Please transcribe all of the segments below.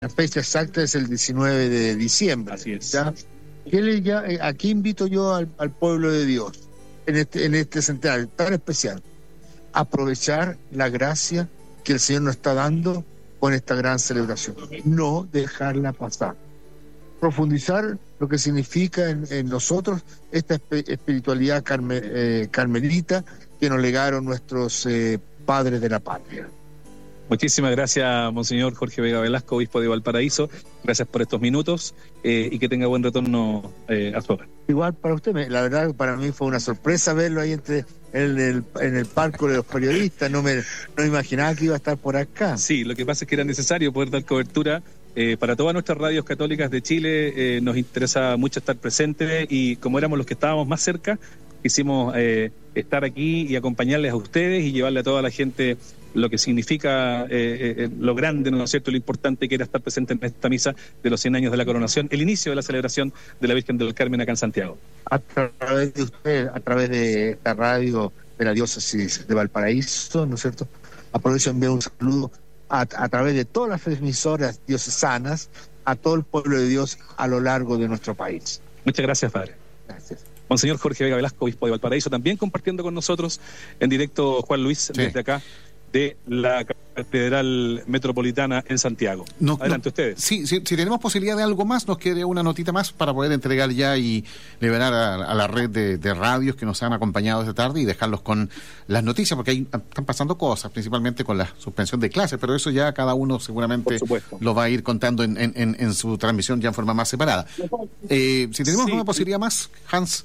La fecha exacta es el 19 de diciembre. Así es. ¿Ya? Aquí invito yo al pueblo de Dios, en este centenario tan especial, a aprovechar la gracia que el Señor nos está dando con esta gran celebración. No dejarla pasar. Profundizar lo que significa en nosotros esta espiritualidad carmelita que nos legaron nuestros padres de la patria. Muchísimas gracias, Monseñor Jorge Vega Velasco, obispo de Valparaíso. Gracias por estos minutos y que tenga buen retorno a su hogar. Igual para usted, la verdad para mí fue una sorpresa verlo ahí en el palco de los periodistas. No me imaginaba que iba a estar por acá. Sí, lo que pasa es que era necesario poder dar cobertura para todas nuestras radios católicas de Chile. Nos interesa mucho estar presentes y como éramos los que estábamos más cerca, quisimos estar aquí y acompañarles a ustedes y llevarle a toda la gente lo que significa lo grande, ¿no es cierto?, lo importante que era estar presente en esta misa de los 100 años de la coronación, el inicio de la celebración de la Virgen del Carmen acá en Santiago. A través de usted, a través de esta radio de la diócesis de Valparaíso, ¿no es cierto?, aprovecho de enviar un saludo a través de todas las emisoras diocesanas a todo el pueblo de Dios a lo largo de nuestro país. Muchas gracias, padre. Gracias. Monseñor Jorge Vega Velasco, obispo de Valparaíso, también compartiendo con nosotros en directo, Juan Luis, sí, desde acá, de la Catedral Metropolitana en Santiago. Adelante ustedes. Sí, si tenemos posibilidad de algo más, nos quede una notita más para poder entregar ya y liberar a la red de radios que nos han acompañado esta tarde y dejarlos con las noticias, porque ahí están pasando cosas, principalmente con la suspensión de clases, pero eso ya cada uno seguramente lo va a ir contando en su transmisión ya en forma más separada. Si tenemos una posibilidad más, Hans.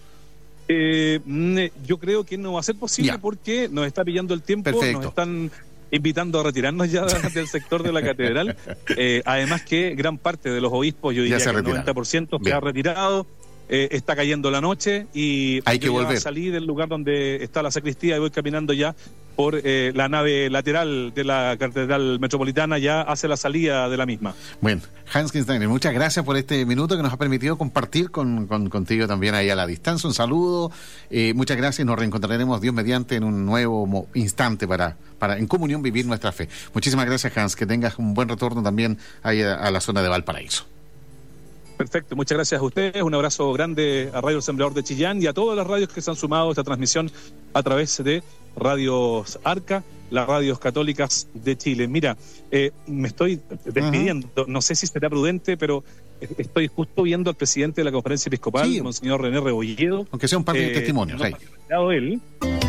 Yo creo que no va a ser posible porque nos está pillando el tiempo. Perfecto. Nos están invitando a retirarnos ya del sector de la catedral. Además que gran parte de los obispos, yo diría que el 90% se ha retirado. Está cayendo la noche y hay que volver. Salí del lugar donde está la sacristía y voy caminando ya por la nave lateral de la Catedral Metropolitana, ya hacia la salida de la misma. Bueno, Hans Kinsteiner, muchas gracias por este minuto que nos ha permitido compartir contigo también ahí a la distancia. Un saludo, muchas gracias, nos reencontraremos Dios mediante en un nuevo instante para en comunión vivir nuestra fe. Muchísimas gracias, Hans, que tengas un buen retorno también ahí a la zona de Valparaíso. Perfecto, muchas gracias a ustedes, un abrazo grande a Radio El Sembrador de Chillán y a todas las radios que se han sumado a esta transmisión a través de Radios Arca, las radios católicas de Chile. Mira, me estoy despidiendo, no sé si será prudente, pero estoy justo viendo al presidente de la Conferencia Episcopal, Monseñor René Rebolledo. Aunque sea un par de testimonios. Él